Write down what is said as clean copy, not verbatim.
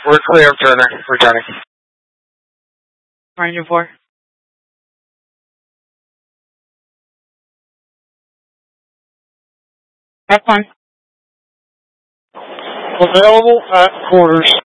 We're clear of Turner. Returning. Ranger 4. That's fine. Available at quarters.